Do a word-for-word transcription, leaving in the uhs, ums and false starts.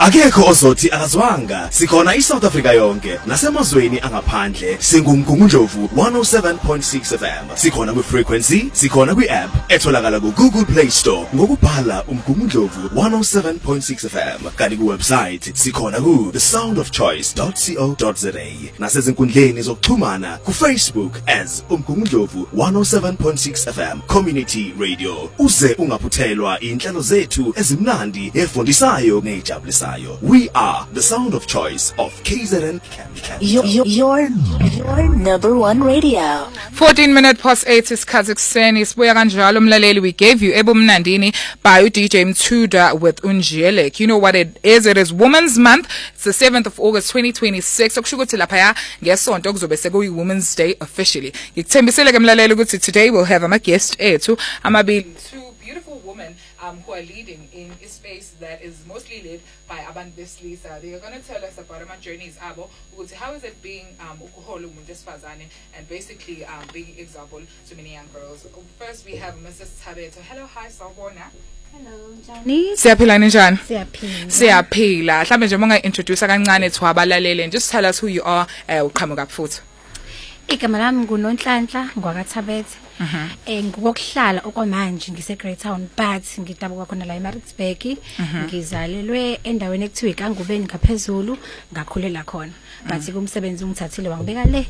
Akekho ozothi akazwanga. Sikhona iSouth Africa yonke nasemazweni angaphandle. Singumgungundlovu one oh seven point six F M. Sikhona ku frequency, sikhona ku app etholakala ku Google Play Store ngokubhala umgungundlovu one oh seven point six F M. Kanti ku website sikhona ku the sound of choice dot co dot za. Nasezinkundleni zokuxhumana ku Facebook as umgungundlovu one oh seven point six F M Community Radio. Uze ungaphuthelwa inhlelo zethu ezimnandi efundisayo nejabulisayo. We are the sound of choice of K Z N. Your, your, your, your number one radio. fourteen minutes past eight is Kazakhstan. Isibuya kanjalo mlaleli. We gave you Ebumnandini by D J Mtuda with Unjelek. You know what it is? It is Women's Month. It's the seventh of August twenty twenty-six. Okusho ukuthi lapha ngesonto kuzobe sekuyi Women's Day officially. Ngikuthembisile ke mlaleli ukuthi today we'll have ama guest ethu amabili, two beautiful women um who are leading in a space that is mostly led by abantu besilisa. They are going to tell us about our journeys abo ukuthi how is it being um ukuhola umuntu wesifazane and basically um being example to many young girls. First we have Missus Thabeto. Hello, hi Sawubona. Hello, Johnny. Siyaphila njani? Siyaphila. Siyaphila. Mhlambe nje monga introduce kancane to abalaleli and just tell us who you are uh, uqhamuka futhi. Igama lami nguNonhlanhla ngwakaThabethe. Mhm. Eh ngokuhlala okwamanje ngise Greytown but ngidabuka khona la eMaritzburg. Ngizalelwe endaweni ekuthiwa iKangubeni ngaphezulu ngakhulela khona. But kumsebenzi ungithathile wangibeka le